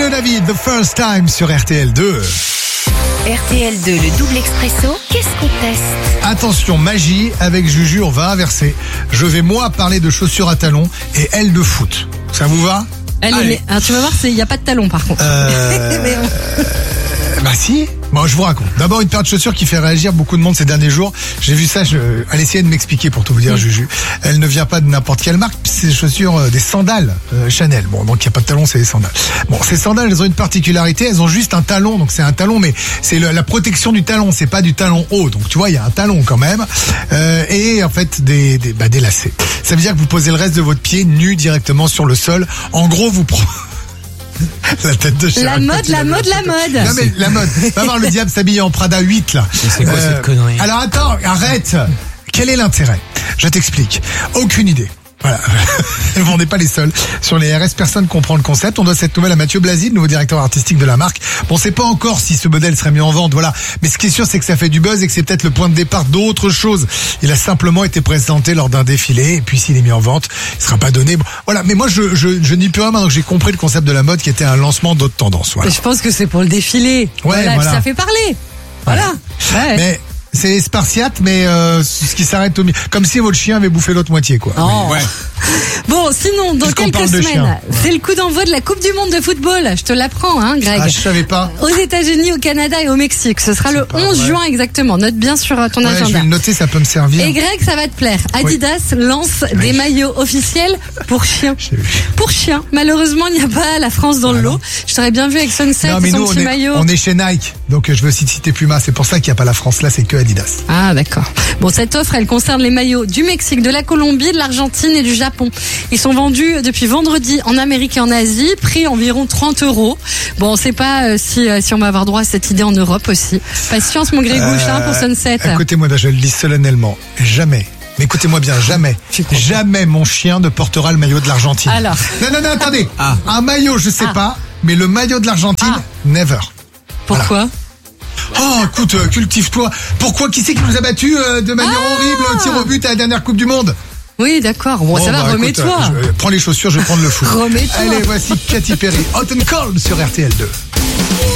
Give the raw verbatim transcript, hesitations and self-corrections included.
Le David, The First Time sur R T L deux. R T L deux, le double expresso, qu'est-ce qu'on teste? Attention, magie, avec Juju, on va inverser. Je vais moi parler de chaussures à talons et elle de foot. Ça vous va? Elle, Allez. est... Alors, tu vas voir, il n'y a pas de talon par contre. Euh... Mais bon. euh, bah si. Bon, je vous raconte. D'abord, une paire de chaussures qui fait réagir beaucoup de monde ces derniers jours. J'ai vu ça, je... elle essayait de m'expliquer pour tout vous dire, mmh. Juju. Elle ne vient pas de n'importe quelle marque, c'est des chaussures, euh, des sandales euh, Chanel. Bon, donc il n'y a pas de talon, c'est des sandales. Bon, ces sandales, elles ont une particularité, elles ont juste un talon, donc c'est un talon, mais c'est le, la protection du talon, c'est pas du talon haut. Donc tu vois, il y a un talon quand même. Euh, et en fait, des, des, bah, des lacets. Ça veut dire que vous posez le reste de votre pied nu directement sur le sol. En gros, vous prenez... La tête de La mode, la mode, la mode. Non mais la mode. Va voir le diable s'habiller en Prada huit là. Mais c'est quoi euh, cette connerie? Alors attends, arrête. Quel est l'intérêt? Je t'explique. Aucune idée. Voilà. On n'est pas les seuls. Sur les R S, personne ne comprend le concept. On doit cette nouvelle à Mathieu Blasi, le nouveau directeur artistique de la marque. Bon, on sait pas encore si ce modèle serait mis en vente, voilà. Mais ce qui est sûr, c'est que ça fait du buzz et que c'est peut-être le point de départ d'autre chose. Il a simplement été présenté lors d'un défilé, et puis s'il est mis en vente, il sera pas donné. Bon, voilà. Mais moi, je, je, je n'y peux rien, donc j'ai compris le concept de la mode qui était un lancement d'autres tendances. Voilà. Je pense que c'est pour le défilé. Ouais, voilà, voilà. Ça fait parler. Voilà. voilà. Ouais. Mais c'est spartiate, mais euh, ce qui s'arrête au milieu. Comme si votre chien avait bouffé l'autre moitié, quoi. Oh. Ouais. Bon, sinon, dans Puisqu'on quelques parle de semaines, chien. Ouais. c'est le coup d'envoi de la Coupe du Monde de football. Je te l'apprends, hein, Greg. Ah, je savais pas. Aux États-Unis, au Canada et au Mexique. Ce sera C'est le pas onze vrai. juin exactement. Note bien sur ton Ouais, agenda. je vais le noter, ça peut me servir. Et Greg, ça va te plaire. Adidas lance Oui. des maillots officiels pour chiens. J'ai vu. Pour chiens. Malheureusement, il n'y a pas la France dans Ah, le lot. non. Je t'aurais bien vu avec Sunset Non, et mais son nous, on petit est, maillot. on est chez Nike, donc je veux aussi citer Puma. C'est pour ça qu'il n'y a pas la France. Là, c'est que Adidas. Ah, d'accord. Bon, cette offre, elle concerne les maillots du Mexique, de la Colombie, de l'Argentine et du Japon. Ils sont vendus depuis vendredi en Amérique et en Asie, prix environ trente euros. Bon, on sait pas euh, si, euh, si on va avoir droit à cette idée en Europe aussi. Patience, mon grégouche, hein, pour Sunset. Écoutez-moi, je le dis solennellement, jamais. Mais écoutez-moi bien, jamais, jamais mon chien ne portera le maillot de l'Argentine. Alors. Non, non, non, attendez. Ah. Un maillot, je sais Ah. pas, mais le maillot de l'Argentine, Ah. never. Pourquoi? Oh, écoute, euh, cultive-toi. Pourquoi? Qui c'est qui nous a battus euh, de manière Ah. horrible, au tir au but à la dernière Coupe du Monde? Oui, d'accord. Bon, Bon, ça va, bah, remets-toi. écoute, euh, je- Prends les chaussures, je vais prendre le foot. Remets-toi. Allez, voici Katy Perry, Hot and Cold sur R T L deux.